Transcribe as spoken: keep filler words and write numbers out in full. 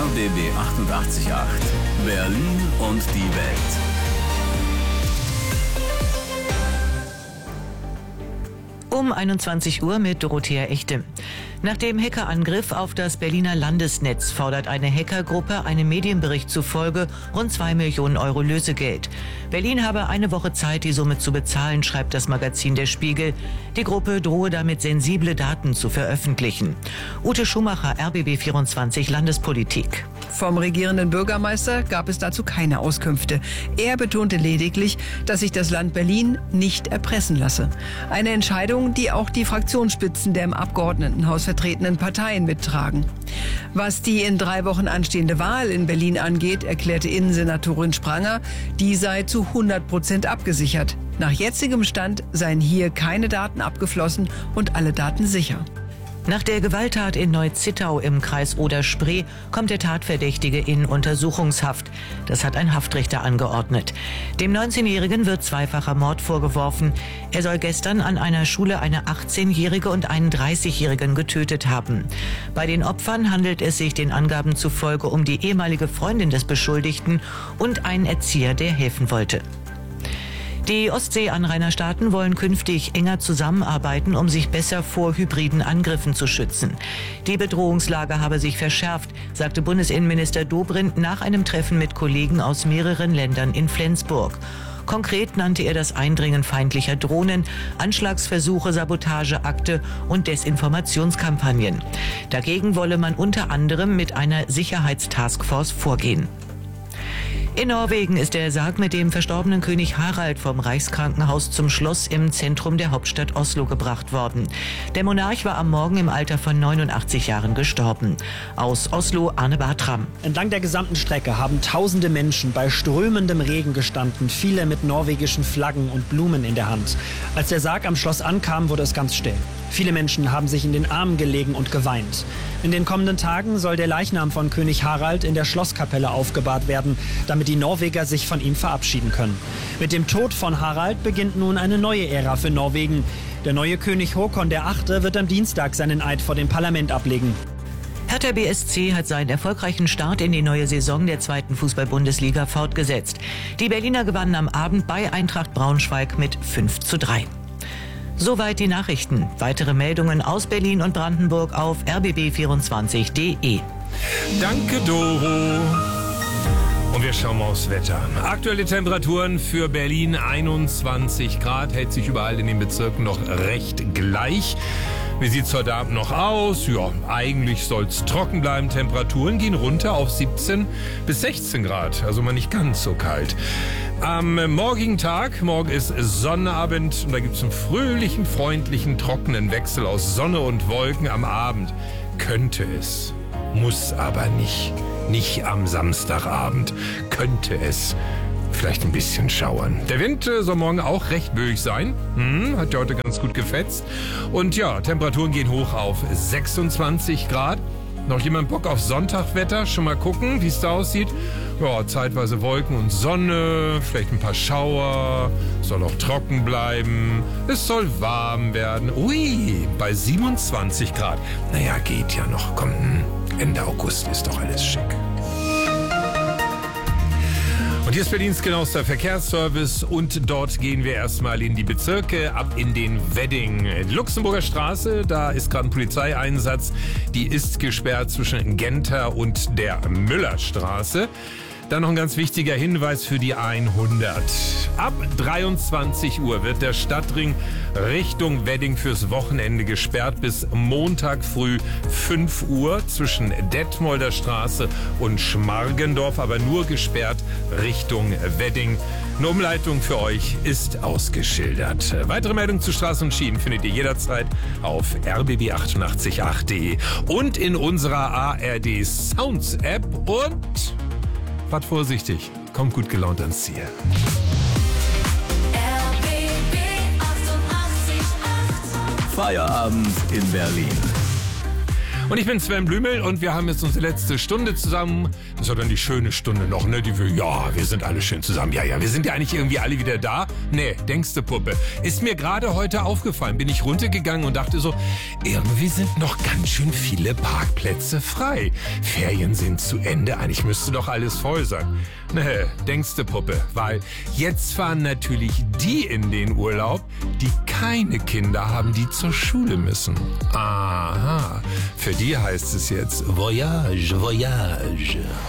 B B achtundachtzig Komma acht. Berlin und die Welt. Um einundzwanzig Uhr mit Dorothea Echte. Nach dem Hackerangriff auf das Berliner Landesnetz fordert eine Hackergruppe einem Medienbericht zufolge rund zwei Millionen Euro Lösegeld. Berlin habe eine Woche Zeit, die Summe zu bezahlen, schreibt das Magazin Der Spiegel. Die Gruppe drohe damit, sensible Daten zu veröffentlichen. Ute Schumacher, R B B vierundzwanzig Landespolitik. Vom regierenden Bürgermeister gab es dazu keine Auskünfte. Er betonte lediglich, dass sich das Land Berlin nicht erpressen lasse. Eine Entscheidung, die auch die Fraktionsspitzen der im Abgeordnetenhaus vertretenen Parteien mittragen. Was die in drei Wochen anstehende Wahl in Berlin angeht, erklärte Innensenatorin Spranger, die sei zu hundert Prozent abgesichert. Nach jetzigem Stand seien hier keine Daten abgeflossen und alle Daten sicher. Nach der Gewalttat in Neu-Zittau im Kreis Oder-Spree kommt der Tatverdächtige in Untersuchungshaft. Das hat ein Haftrichter angeordnet. Dem neunzehnjährigen wird zweifacher Mord vorgeworfen. Er soll gestern an einer Schule eine achtzehnjährige und einen dreißigjährigen getötet haben. Bei den Opfern handelt es sich den Angaben zufolge um die ehemalige Freundin des Beschuldigten und einen Erzieher, der helfen wollte. Die Ostsee-Anrainerstaaten wollen künftig enger zusammenarbeiten, um sich besser vor hybriden Angriffen zu schützen. Die Bedrohungslage habe sich verschärft, sagte Bundesinnenminister Dobrindt nach einem Treffen mit Kollegen aus mehreren Ländern in Flensburg. Konkret nannte er das Eindringen feindlicher Drohnen, Anschlagsversuche, Sabotageakte und Desinformationskampagnen. Dagegen wolle man unter anderem mit einer Sicherheitstaskforce vorgehen. In Norwegen ist der Sarg mit dem verstorbenen König Harald vom Reichskrankenhaus zum Schloss im Zentrum der Hauptstadt Oslo gebracht worden. Der Monarch war am Morgen im Alter von neunundachtzig Jahren gestorben. Aus Oslo, Arne Bartram. Entlang der gesamten Strecke haben tausende Menschen bei strömendem Regen gestanden, viele mit norwegischen Flaggen und Blumen in der Hand. Als der Sarg am Schloss ankam, wurde es ganz still. Viele Menschen haben sich in den Armen gelegen und geweint. In den kommenden Tagen soll der Leichnam von König Harald in der Schlosskapelle aufgebahrt werden, damit die Norweger sich von ihm verabschieden können. Mit dem Tod von Harald beginnt nun eine neue Ära für Norwegen. Der neue König Håkon der Achte wird am Dienstag seinen Eid vor dem Parlament ablegen. Hertha B S C hat seinen erfolgreichen Start in die neue Saison der zweiten Fußball-Bundesliga fortgesetzt. Die Berliner gewannen am Abend bei Eintracht Braunschweig mit fünf zu drei. Soweit die Nachrichten. Weitere Meldungen aus Berlin und Brandenburg auf r b b vierundzwanzig punkt d e. Danke, Doro. Und wir schauen mal aufs Wetter. Aktuelle Temperaturen für Berlin einundzwanzig Grad, hält sich überall in den Bezirken noch recht gleich. Wie sieht es heute Abend noch aus? Ja, eigentlich soll es trocken bleiben. Temperaturen gehen runter auf siebzehn bis sechzehn Grad, also mal nicht ganz so kalt. Am morgigen Tag, morgen ist Sonnabend und da gibt es einen fröhlichen, freundlichen, trockenen Wechsel aus Sonne und Wolken am Abend. Könnte es, muss aber nicht. Nicht am Samstagabend. Könnte es vielleicht ein bisschen schauern. Der Wind äh, soll morgen auch recht böig sein. Hm, hat ja heute ganz gut gefetzt. Und ja, Temperaturen gehen hoch auf sechsundzwanzig Grad. Noch jemand Bock auf Sonntagwetter? Schon mal gucken, wie es da aussieht. Ja, zeitweise Wolken und Sonne, vielleicht ein paar Schauer. Soll auch trocken bleiben. Es soll warm werden. Ui, bei siebenundzwanzig Grad. Naja, geht ja noch. Komm, Ende August ist doch alles schick. Und hier ist Berlins genauester Verkehrsservice und dort gehen wir erstmal in die Bezirke, ab in den Wedding. Luxemburger Straße, da ist gerade ein Polizeieinsatz, die ist gesperrt zwischen Genter und der Müllerstraße. Dann noch ein ganz wichtiger Hinweis für die hundert. Ab dreiundzwanzig Uhr wird der Stadtring Richtung Wedding fürs Wochenende gesperrt bis Montag früh fünf Uhr zwischen Detmolder Straße und Schmargendorf, aber nur gesperrt Richtung Wedding. Eine Umleitung für euch ist ausgeschildert. Weitere Meldungen zu Straßen und Schienen findet ihr jederzeit auf r b b achtundachtzig Punkt acht punkt d e und in unserer A R D Sounds App und wart vorsichtig, kommt gut gelaunt ans Ziel. Feierabend in Berlin. Und ich bin Sven Blümel und wir haben jetzt unsere letzte Stunde zusammen. Das war dann die schöne Stunde noch, ne? Die wir, ja, wir sind alle schön zusammen. Ja, ja, wir sind ja eigentlich irgendwie alle wieder da. Nee, denkste Puppe. Ist mir gerade heute aufgefallen. Bin ich runtergegangen und dachte so, irgendwie sind noch ganz schön viele Parkplätze frei. Ferien sind zu Ende. Eigentlich müsste doch alles voll sein. Nee, denkste Puppe. Weil jetzt fahren natürlich die in den Urlaub, die keine Kinder haben, die zur Schule müssen. Aha. Für die heißt es jetzt Voyage, Voyage.